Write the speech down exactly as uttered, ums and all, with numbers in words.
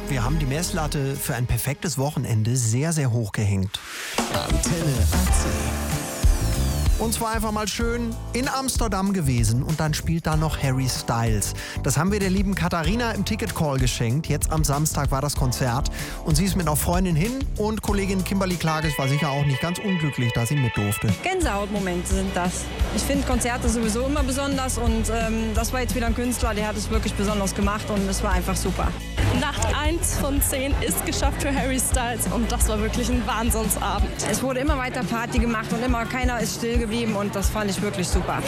wir haben die Messlatte für ein perfektes Wochenende sehr, sehr hoch gehängt. Antenne A C. Und zwar einfach mal schön in Amsterdam gewesen und dann spielt da noch Harry Styles. Das haben wir der lieben Katharina im Ticket-Call geschenkt. Jetzt am Samstag war das Konzert und sie ist mit einer Freundin hin und Kollegin Kimberly Klages war sicher auch nicht ganz unglücklich, dass sie mit durfte. Gänsehautmomente sind das. Ich finde Konzerte sowieso immer besonders und ähm, das war jetzt wieder ein Künstler, der hat es wirklich besonders gemacht und es war einfach super. Nacht eins von zehn ist geschafft für Harry Styles und das war wirklich ein Wahnsinnsabend. Es wurde immer weiter Party gemacht und immer keiner ist still geblieben und das fand ich wirklich super.